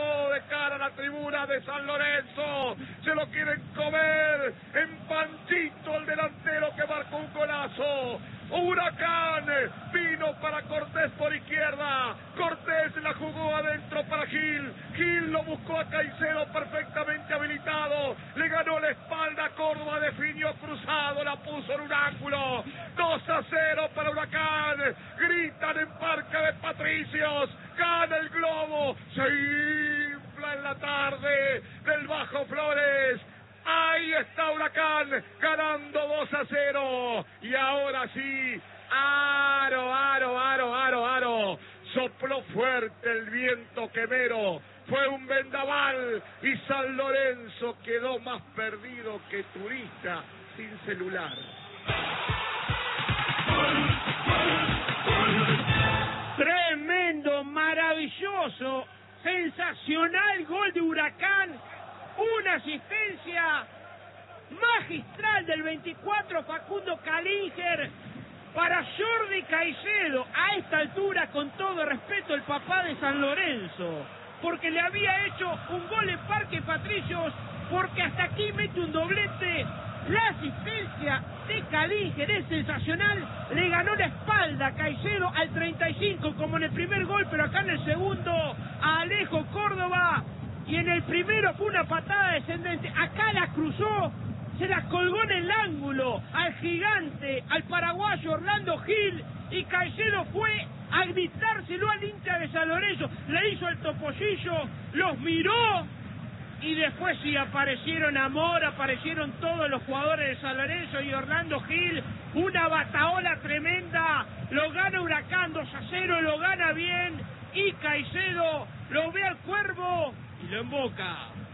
todo de cara a la tribuna de San Lorenzo. Se lo quieren comer en Panchito, el delantero que marcó un golazo. Huracán vino para Cortés por izquierda. Cortés la jugó adentro para Gil. Gil lo buscó a Caicedo perfectamente habilitado. Le ganó la espalda a Córdoba, definió cruzado, la puso en un ángulo. 2-0 para Huracán. Gritan en Parque de Patricios. Gana el Globo. Se infla en la tarde del Bajo Flores. Ahí está Huracán ganando 2-0. Y ahora sí, aro. Sopló fuerte el viento quemero. Fue un vendaval y San Lorenzo quedó más perdido que turista sin celular. Tremendo, maravilloso, sensacional gol de Huracán. Una asistencia magistral del 24 Facundo Calinger para Jordi Caicedo. A esta altura, con todo respeto, el papá de San Lorenzo, porque le había hecho un gol en Parque Patricios, porque hasta aquí mete un doblete. La asistencia de Calinger es sensacional. Le ganó la espalda a Caicedo al 35 como en el primer gol, pero acá en el segundo a Alejo Córdoba. Y en el primero fue una patada descendente. Acá la cruzó, se la colgó en el ángulo al gigante, al paraguayo Orlando Gil. Y Caicedo fue a gritárselo al hincha de San Lorenzo. Le hizo el topollillo, los miró. Y después sí aparecieron Amor, aparecieron todos los jugadores de San Lorenzo y Orlando Gil. Una bataola tremenda. Lo gana Huracán 2-0, lo gana bien. Y Caicedo lo ve al Cuervo y lo emboca.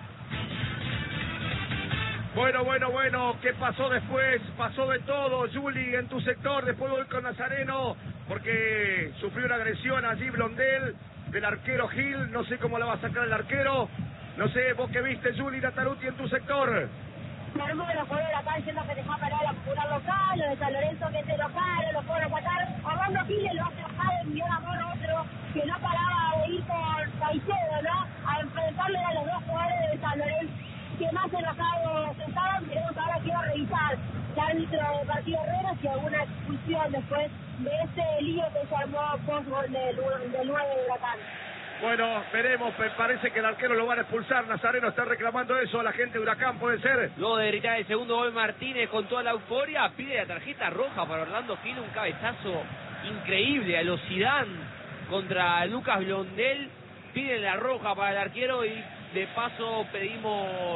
Bueno, ¿qué pasó después? Pasó de todo, Juli, en tu sector, después voy con Nazareno, porque sufrió una agresión allí Blondel, del arquero Gil, no sé cómo la va a sacar el arquero, no sé, vos qué viste, Juli Nataruti, en tu sector. Armó de los jugadores acá diciendo que dejó parar a la popular local, lo de San Lorenzo que es local, lo pueden sacar. Orlando Giles lo hace bajar, envió a Amor a otro que no paraba de ir por Caicedo, ¿no? A enfrentarle a los dos jugadores de San Lorenzo que más enojados estaban. Queremos ahora que iba a revisar el árbitro de partido Herrera si alguna expulsión después de ese lío que se armó post-gol del 9 de Huracán. Bueno, veremos, me parece que el arquero lo van a expulsar. Nazareno está reclamando eso a la gente de Huracán, ¿puede ser? Luego de gritar el segundo gol, Martínez con toda la euforia pide la tarjeta roja para Orlando Gil, un cabezazo increíble a los Zidane contra Lucas Blondel. Piden la roja para el arquero y de paso pedimos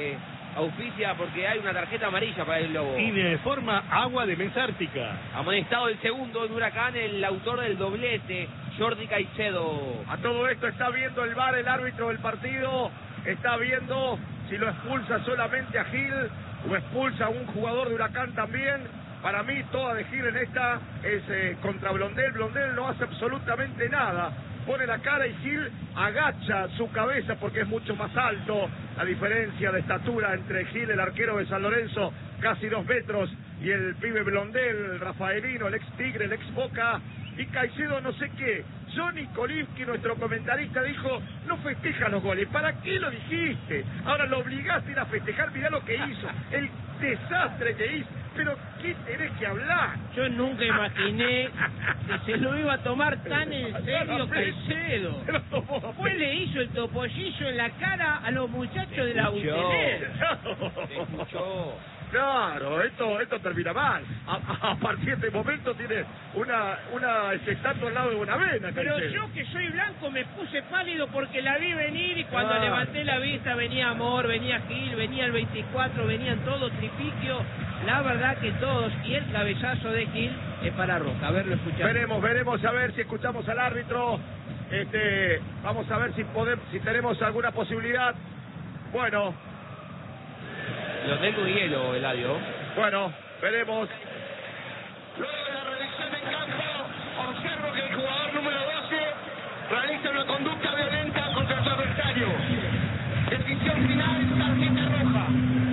auspicia porque hay una tarjeta amarilla para el Globo. Y de forma agua de mesa ártica. Amonestado el segundo en Huracán, el autor del doblete, Jordi Caicedo. A todo esto está viendo el VAR, el árbitro del partido, está viendo si lo expulsa solamente a Gil o expulsa a un jugador de Huracán también. Para mí toda de Gil en esta es contra Blondel. Blondel no hace absolutamente nada. Pone la cara y Gil agacha su cabeza porque es mucho más alto. La diferencia de estatura entre Gil, el arquero de San Lorenzo, casi 2 metros, y el pibe Blondel, el rafaelino, el ex Tigre, el ex Boca, y Caicedo no sé qué. Johnny Kolinski, nuestro comentarista, dijo, no festeja los goles. ¿Para qué lo dijiste? Ahora lo obligaste a ir a festejar, mirá lo que hizo, el desastre que hizo. Pero ¿qué tenés que hablar? Yo nunca imaginé que se lo iba a tomar tan en serio Caicedo. Pues le hizo el topollillo en la cara a los muchachos de la UTN. Escuchó. Claro, esto termina mal. A partir de este momento tiene una estatua al lado de una vena. Pero yo que soy blanco me puse pálido porque la vi venir y cuando levanté la vista venía Amor, venía Gil, venía el 24, venían todos, Tripiquio. La verdad que todos, y el cabezazo de Gil es para roja. A ver, lo escuchamos. Veremos a ver si escuchamos al árbitro. Vamos a ver si tenemos alguna posibilidad. Bueno. Lo tengo hielo, Eladio. Bueno, veremos. Luego de la revisión en campo, observo que el jugador número 12 realiza una conducta violenta contra su adversario. Decisión final, tarjeta roja.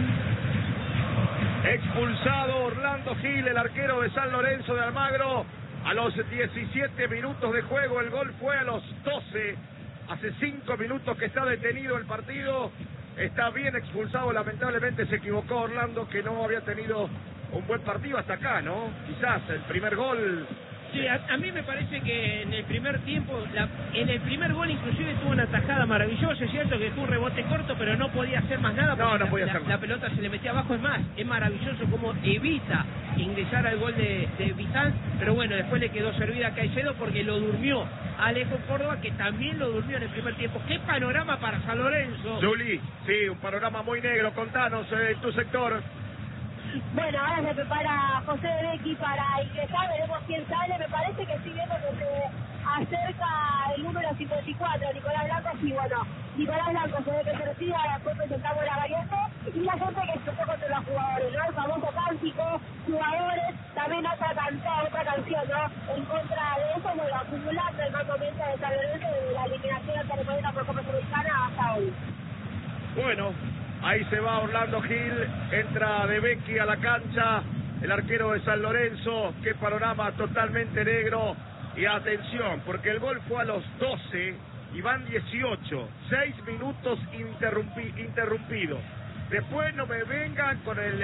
Expulsado Orlando Gil, el arquero de San Lorenzo de Almagro. A los 17 minutos de juego, el gol fue a los 12. Hace 5 minutos que está detenido el partido. Está bien expulsado, lamentablemente se equivocó Orlando, que no había tenido un buen partido hasta acá, ¿no? Quizás el primer gol... Sí, a mí me parece que en el primer tiempo, en el primer gol inclusive tuvo una tajada maravillosa. Es cierto que fue un rebote corto, pero no podía hacer más nada porque no podía hacer más. La pelota se le metía abajo. Es más, es maravilloso cómo evita ingresar al gol de Bizán, pero bueno, después le quedó servida a Caicedo porque lo durmió Alejo Córdoba, que también lo durmió en el primer tiempo. ¡Qué panorama para San Lorenzo! Juli, sí, un panorama muy negro. Contanos, tu sector. Bueno, ahora se prepara José de Becchi para ingresar, veremos quién sale. Me parece que estoy viendo que se acerca el número 54, Nicolás Blanco. Sí, bueno, Nicolás Blanco se ve que se retira, después presentamos la variante y la gente que expresó contra los jugadores, ¿no? El famoso cántico, jugadores, también otra canción, ¿no? En contra de eso, bueno, acumulando el mal comienzo de San Lorenzo de la eliminación ante la por Copa Sudamericana hasta hoy. Bueno, ahí se va Orlando Gil, entra de Becchi a la cancha, el arquero de San Lorenzo. Qué panorama totalmente negro. Y atención, porque el gol fue a los 12 y van 18, 6 minutos interrumpidos. Después no me vengan con el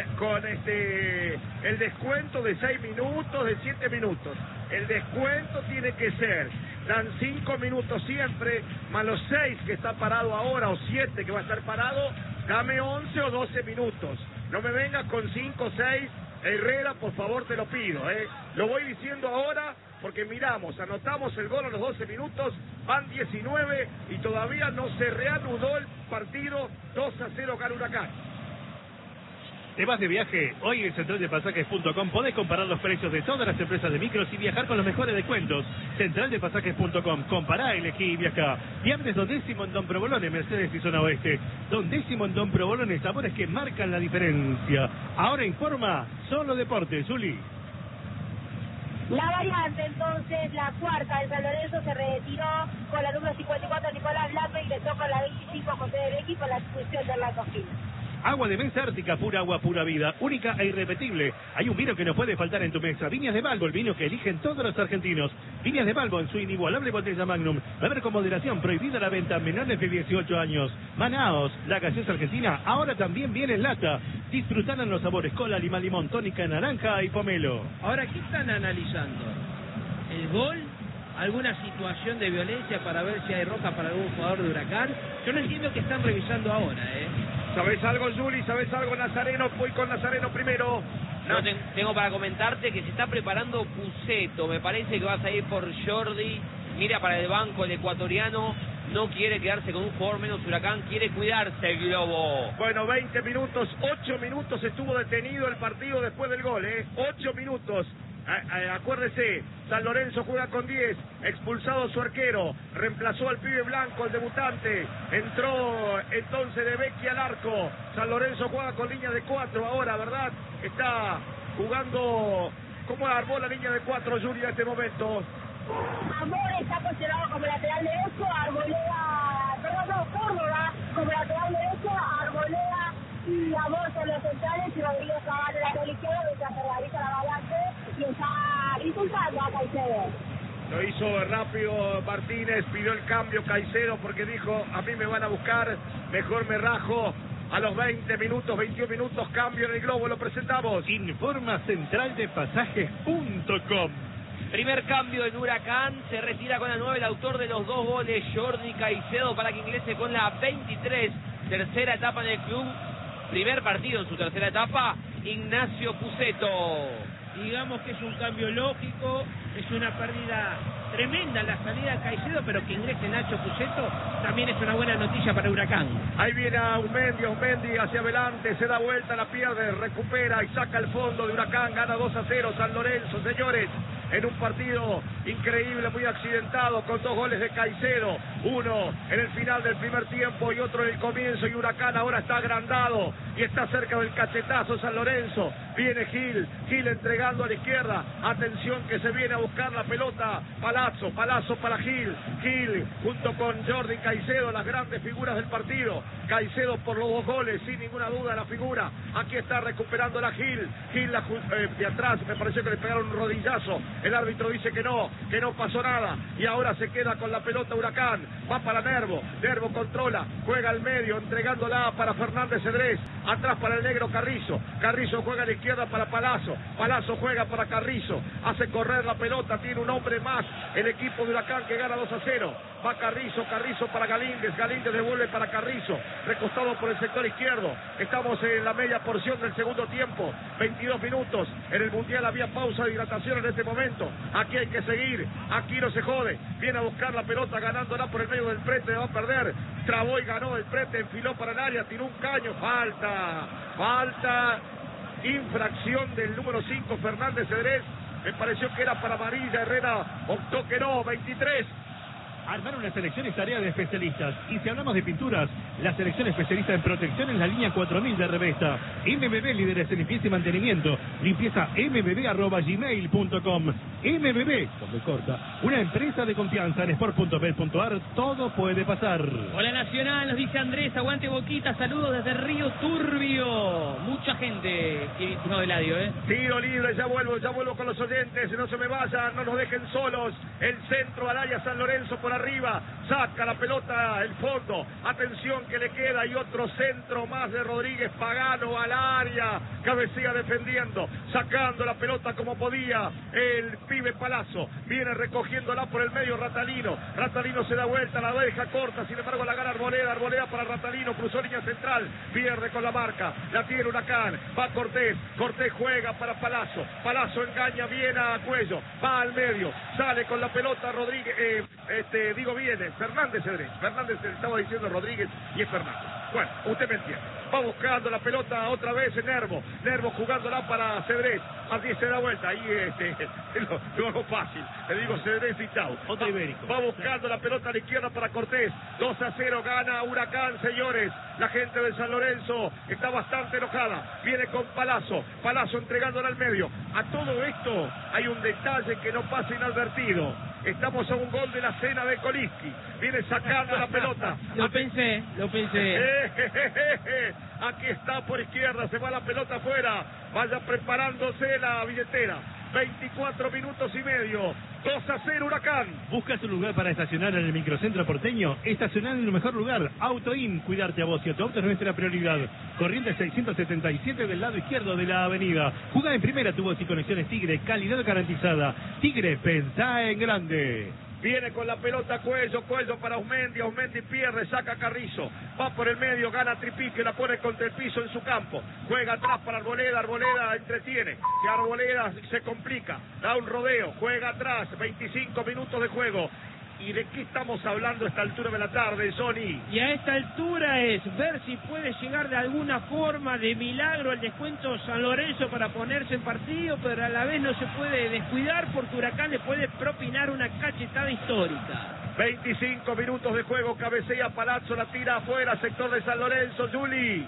descuento de 6 minutos, de 7 minutos. El descuento tiene que ser, dan 5 minutos siempre, más los 6 que está parado ahora, o 7 que va a estar parado, dame 11 o 12 minutos. No me vengas con 5 o 6, Herrera, por favor te lo pido, Lo voy diciendo ahora porque miramos, anotamos el gol a los 12 minutos, van 19 y todavía no se reanudó el partido. 2-0 gana Huracán. ¿Te vas de viaje? Hoy en centraldepasajes.com podés comparar los precios de todas las empresas de micros y viajar con los mejores descuentos. Centraldepasajes.com, compará, elegí y viajá. Viernes Don Décimo en Don Provolone, Mercedes y Zona Oeste. Don Décimo en Don Provolone, sabores que marcan la diferencia. Ahora informa Solo Deportes, Zuli. La variante, entonces, la cuarta de San Lorenzo se retiró con la número 54 Nicolás Blanco y le toca la 25 José de Becchi con la expulsión de Orlando Gil. Agua de mesa Ártica, pura agua, pura vida, única e irrepetible. Hay un vino que no puede faltar en tu mesa. Viñas de Balbo, el vino que eligen todos los argentinos. Viñas de Balbo en su inigualable botella Magnum. Beber con moderación, prohibida la venta a menores de 18 años. Manaos, la gaseosa argentina, ahora también viene en lata. Disfrutan en los sabores cola, lima, limón, tónica, naranja y pomelo. Ahora, ¿qué están analizando? ¿El gol? ¿Alguna situación de violencia para ver si hay roja para algún jugador de Huracán? Yo no entiendo qué están revisando ahora, ¿Sabés algo, Juli? ¿Sabés algo, Nazareno? Voy con Nazareno primero. No, tengo para comentarte que se está preparando Puceto. Me parece que vas a ir por Jordi. Mira para el banco, el ecuatoriano no quiere quedarse con un jugador menos. Huracán quiere cuidarse el globo. Bueno, 20 minutos, 8 minutos estuvo detenido el partido después del gol, 8 minutos. Acuérdese, San Lorenzo juega con 10, expulsado su arquero, reemplazó al pibe Blanco, el debutante, entró entonces de Becchi al arco. San Lorenzo juega con línea de 4 ahora, ¿verdad? Está jugando. ¿Cómo armó la línea de 4, Yuri, en este momento? Amor está posicionado como lateral derecho, Córdoba como lateral derecho, Arboleda y Amor son los centrales y Rodríguez Cabal en la lateral izquierdo mientras se realiza la variante y está insultando a Caicedo. Lo hizo rápido Martínez, pidió el cambio Caicedo porque dijo, a mí me van a buscar, mejor me rajo. A los 20 minutos, 21 minutos, cambio en el globo, lo presentamos. Informa centraldepasajes.com. Primer cambio en Huracán, se retira con la 9 el autor de los 2 goles, Jordi Caicedo, para que ingrese con la 23, tercera etapa en el club, primer partido en su tercera etapa, Ignacio Puceto. Digamos que es un cambio lógico, es una pérdida tremenda la salida de Caicedo, pero que ingrese Nacho Puceto también es una buena noticia para Huracán. Ahí viene Aumendi hacia adelante, se da vuelta, la pierde, recupera y saca el fondo de Huracán, gana 2-0 San Lorenzo, señores, en un partido increíble, muy accidentado, con 2 goles de Caicedo, uno en el final del primer tiempo y otro en el comienzo, y Huracán ahora está agrandado y está cerca del cachetazo. San Lorenzo Viene Gil entregando a la izquierda. Atención que se viene a buscar la pelota. Palazzo para Gil junto con Jordi Caicedo, las grandes figuras del partido. Caicedo por los 2 goles, sin ninguna duda la figura. Aquí está recuperando la Gil de atrás, me pareció que le pegaron un rodillazo. El árbitro dice que no pasó nada. Y ahora se queda con la pelota Huracán. Va para Nervo controla, juega al medio, entregándola para Fernández Cedrés. Atrás para el negro Carrizo juega a la izquierda para Palazzo juega para Carrizo, hace correr la pelota, tiene un hombre más el equipo de Huracán que gana 2-0. Va Carrizo para Galíndez devuelve para Carrizo, recostado por el sector izquierdo. Estamos en la media porción del segundo tiempo, 22 minutos. En el Mundial había pausa de hidratación en este momento. Aquí hay que seguir, aquí no se jode. Viene a buscar la pelota ganándola por el medio del Prete, va a perder. Trabó y ganó el Prete, enfiló para el área, tiró un caño, falta, infracción del número 5 Fernández Cedrés. Me pareció que era para amarilla, Herrera optó que no. 23. Armar una selección es tarea de especialistas. Y si hablamos de pinturas, la selección especialista en protección es la línea 4000 de Revesta. MBB, líderes en limpieza y mantenimiento. Limpieza mbb@gmail.com. MBB, con B corta, una empresa de confianza en sport.bet.ar. Todo puede pasar. Hola Nacional, nos dice Andrés, aguante Boquita, saludos desde Río Turbio. Mucha gente que no del audio, Tiro libre, ya vuelvo con los oyentes, no se me vayan, no nos dejen solos. El centro al área San Lorenzo por arriba, saca la pelota, el fondo, atención que le queda y otro centro más de Rodríguez Pagano al área, cabecea defendiendo, sacando la pelota como podía, el pibe Palazzo, viene recogiéndola por el medio Ratalino se da vuelta, la deja corta, sin embargo la gana Arboleda para Ratalino, cruzó línea central, pierde con la marca, la tiene Huracán, va Cortés juega para Palazzo engaña bien a Cuello, va al medio, sale con la pelota Rodríguez, Fernández Cedrés, estaba diciendo Rodríguez y es Fernández. Bueno, usted me entiende. Va buscando la pelota otra vez en Nervo jugándola para Cedrés, así se da vuelta, ahí lo hago fácil, le digo Cedrés y chau. Otro ibérico. Va buscando la pelota a la izquierda para Cortés, 2-0 gana Huracán, señores. La gente de San Lorenzo está bastante enojada, viene con Palazzo entregándola al medio. A todo esto hay un detalle que no pasa inadvertido. Estamos a un gol de la cena de Koliski. Viene sacando la pelota. Lo pensé. Aquí está por izquierda, se va la pelota afuera. Vaya preparándose la billetera. 24 minutos y medio. 2-0 Huracán. ¿Buscas un lugar para estacionar en el microcentro porteño? Estacionar en el mejor lugar. AutoIn, cuidarte a vos y a tu auto es nuestra prioridad. Corriente 677 del lado izquierdo de la avenida. Jugá en primera tu voz y conexiones Tigre, calidad garantizada. Tigre, pensá en grande. Viene con la pelota Cuello para Aumendi pierde, saca Carrizo, va por el medio, gana Tripique, la pone contra el piso en su campo, juega atrás para Arboleda entretiene, que Arboleda se complica, da un rodeo, juega atrás, 25 minutos de juego. ¿Y de qué estamos hablando a esta altura de la tarde, Sony? Y a esta altura es ver si puede llegar de alguna forma de milagro el descuento San Lorenzo para ponerse en partido, pero a la vez no se puede descuidar porque Huracán le puede propinar una cachetada histórica. 25 minutos de juego, cabecea Palazzo, la tira afuera, sector de San Lorenzo, Juli.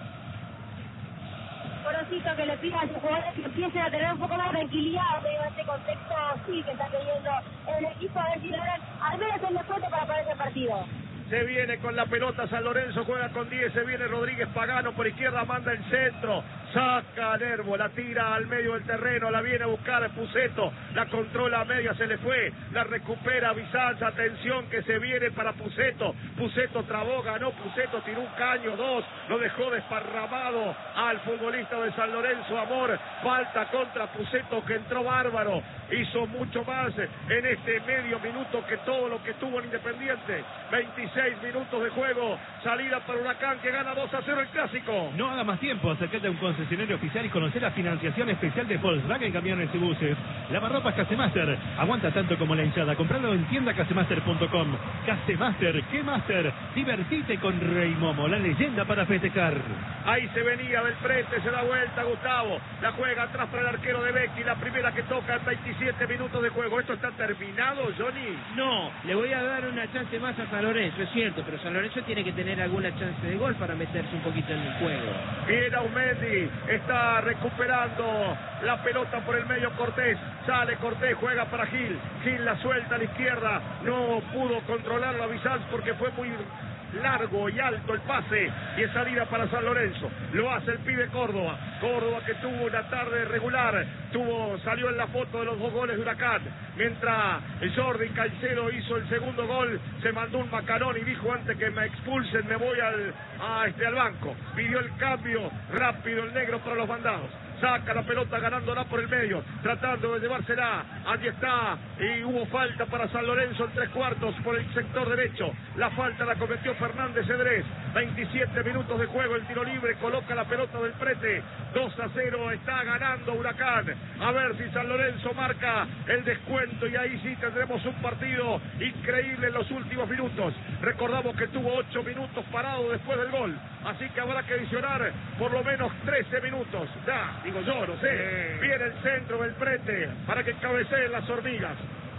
Porosito que le pida a sus jugadores que empiecen a tener un poco más de tranquilidad en este contexto sí que está teniendo el equipo, a ver si logran al menos el descuento para ponerse en partido. Se viene con la pelota San Lorenzo, juega con 10, se viene Rodríguez Pagano por izquierda, manda el centro, saca a Nervo, la tira al medio del terreno, la viene a buscar Puceto, la controla a media, se le fue, la recupera Bizanza, atención que se viene para Puceto trabó, ganó Puceto, tiró un caño, 2, lo dejó desparramado al futbolista de San Lorenzo, Amor, falta contra Puceto que entró bárbaro, hizo mucho más en este medio minuto que todo lo que tuvo en Independiente. 26 minutos de juego, salida para Huracán que gana 2-0 el clásico. No haga más tiempo, acércate a un concesionario oficial y conocer la financiación especial de Volkswagen Camiones y Buses. Lavarropas Casemaster, aguanta tanto como la hinchada, compralo en tiendacasemaster.com. Casemaster, ¿qué Master? Divertite con Rey Momo, la leyenda para festejar. Ahí se venía del frente, se da vuelta Gustavo, la juega atrás para el arquero de Becchi, la primera que toca en 27 minutos de juego. ¿Esto está terminado, Johnny? No, le voy a dar una chance más a San Lorenzo. es cierto, pero San Lorenzo tiene que tener alguna chance de gol para meterse un poquito en el juego. Bien Aumendi, está recuperando la pelota por el medio Cortés, sale Cortés, juega para Gil, Gil la suelta a la izquierda, no pudo controlarlo a Bizanz porque fue muy largo y alto el pase y es salida para San Lorenzo. Lo hace el pibe Córdoba. Córdoba que tuvo una tarde regular, salió en la foto de los 2 goles de Huracán. Mientras Jordi Caicedo hizo el segundo gol, se mandó un macarón y dijo: antes que me expulsen me voy al banco. Pidió el cambio rápido el negro para los bandados. Saca la pelota ganándola por el medio, tratando de llevársela. Allí está, y hubo falta para San Lorenzo en 3/4 por el sector derecho. La falta la cometió Fernández Cedrés. 27 minutos de juego, el tiro libre, coloca la pelota del Prete. 2-0, está ganando Huracán. A ver si San Lorenzo marca el descuento y ahí sí tendremos un partido increíble en los últimos minutos. Recordamos que tuvo 8 minutos parado después del gol, así que habrá que adicionar por lo menos 13 minutos. Ya, digo yo, no sé. Viene el centro del Prete para que cabeceen las hormigas.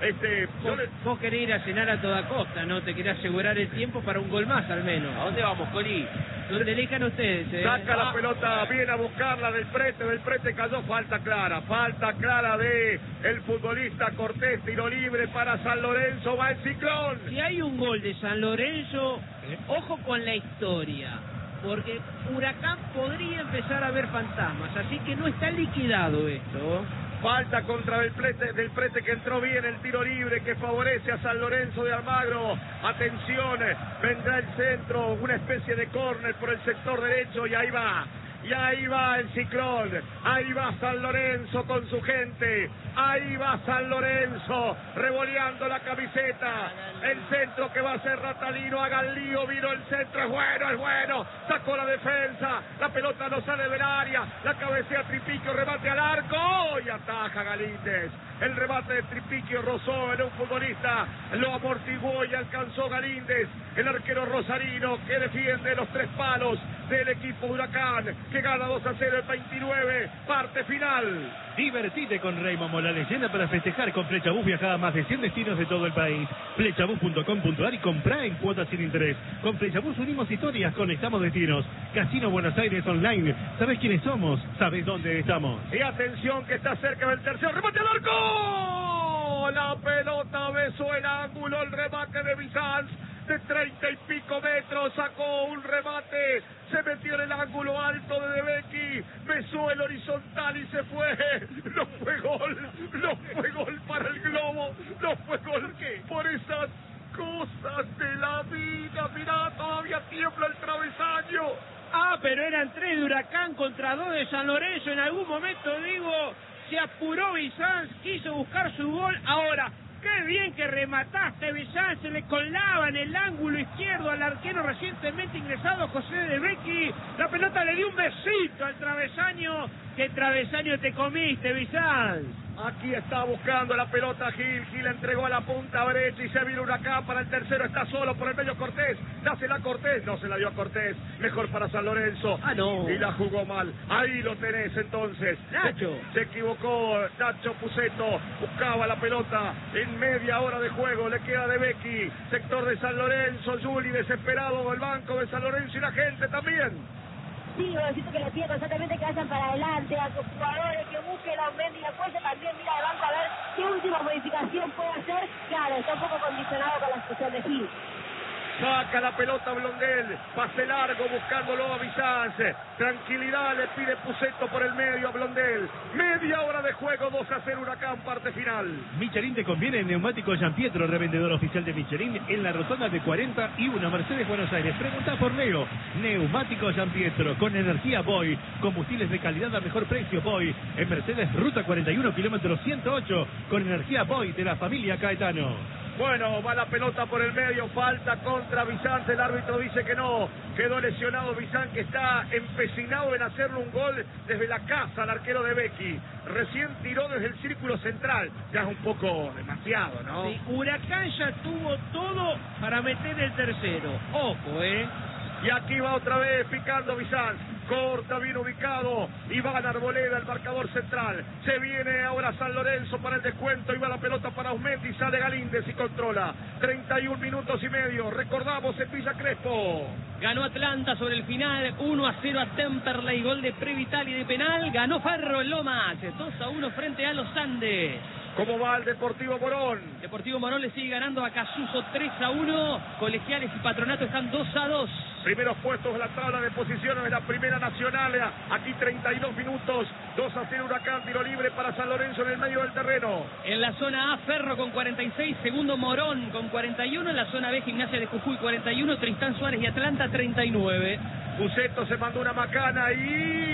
Vos querés ir a cenar a toda costa, ¿no? Te querés asegurar el tiempo para un gol más al menos. ¿A dónde vamos, Coli? Donde elijan ustedes, Saca la pelota, viene a buscarla del Prete cayó, falta clara de el futbolista Cortés, tiro libre para San Lorenzo, va el Ciclón. Si hay un gol de San Lorenzo, ojo con la historia, porque Huracán podría empezar a ver fantasmas, así que no está liquidado esto. Falta contra del Prete que entró bien el tiro libre que favorece a San Lorenzo de Almagro. Atención, vendrá el centro, una especie de córner por el sector derecho y ahí va. Y ahí va el Ciclón, ahí va San Lorenzo con su gente, ahí va San Lorenzo revoleando la camiseta, el centro que va a ser Ratalino, haga el lío, vino el centro, es bueno, sacó la defensa, la pelota no sale del área, la cabecea Tripiquio, remate al arco y ataja Galíndez. El remate de Tripiquio rozó en un futbolista, lo amortiguó y alcanzó Galíndez, el arquero rosarino que defiende los 3 palos del equipo de Huracán, que gana 2-0 el 29, parte final. Divertite con Raymond, la leyenda para festejar con Flechabús. Viajá a más de 100 destinos de todo el país. Flechabús.com.ar y comprá en cuotas sin interés. Con Flechabús unimos historias, conectamos destinos. Casino Buenos Aires Online. ¿Sabés quiénes somos? ¿Sabés dónde estamos? Y atención que está cerca del tercero, remate al arco. La pelota besó el ángulo, el remate de Bizanz de 30 y pico metros, sacó un remate, se metió en el ángulo alto de Becchi, besó el horizontal y se fue. No fue gol para el Globo, no fue gol por esas cosas de la vida. Mirá, todavía tiembla el travesaño. Pero eran 3 de Huracán contra 2 de San Lorenzo. En algún momento, se apuró Bizanz, quiso buscar su gol. Ahora, qué bien que remataste, Bizanz, se le colaba en el ángulo izquierdo al arquero recientemente ingresado José de Becchi. La pelota le dio un besito al travesaño. ¿Qué travesaño te comiste, Bizanz? Aquí está buscando la pelota Gil entregó a la punta derecha y se vino Huracán para el tercero, está solo por el medio Cortés, dásela a Cortés, no se la dio a Cortés, mejor para San Lorenzo, no. Y la jugó mal, ahí lo tenés entonces, Nacho. Se equivocó Nacho Puceto, buscaba la pelota en media hora de juego, le queda de Becchi, sector de San Lorenzo, Juli desesperado, el banco de San Lorenzo y la gente también. Sí, necesito que le pida constantemente que vayan para adelante, a sus jugadores, que busquen la Aumendi y la Cuesta, también mira de banco a ver qué última modificación puede hacer. Claro, está un poco condicionado con la expulsión de Gil. Saca la pelota Blondel, pase largo buscándolo a Bizanz, tranquilidad le pide Puceto por el medio a Blondel, media hora de juego, 2-0 Huracán, parte final. Michelin te conviene en Neumáticos Gianpietro, revendedor oficial de Michelin en la rotonda de 41 Mercedes Buenos Aires. Pregunta por Leo. Neumáticos Gianpietro con energía Boy, combustibles de calidad a mejor precio Boy, en Mercedes Ruta 41 kilómetros 108 con energía Boy de la familia Caetano. Bueno, va la pelota por el medio, falta contra Bizanz, el árbitro dice que no, quedó lesionado Bizanz, que está empecinado en hacerle un gol desde la casa al arquero de Becchi, recién tiró desde el círculo central, ya es un poco demasiado, ¿no? Sí, Huracán ya tuvo todo para meter el tercero, ojo, Y aquí va otra vez picando Bizanz, corta bien ubicado, Iván Arboleda, el marcador central. Se viene ahora San Lorenzo para el descuento, iba la pelota para Osmetti, sale Galíndez y controla. 31 minutos y medio, recordamos en Villa Crespo. Ganó Atlanta sobre el final, 1-0 a Temperley, gol de Previtali de penal. Ganó Ferro en Lomas, 2-1 frente a los Andes. ¿Cómo va el Deportivo Morón? Deportivo Morón le sigue ganando a Casuso 3-1. Colegiales y Patronato están 2-2. Primeros puestos en la tabla de posiciones de la Primera Nacional. Aquí 32 minutos. 2-0 Huracán, tiro libre para San Lorenzo en el medio del terreno. En la zona A, Ferro con 46, segundo Morón con 41. En la zona B, Gimnasia de Jujuy 41, Tristán Suárez y Atlanta 39. Buceto se mandó una macana y...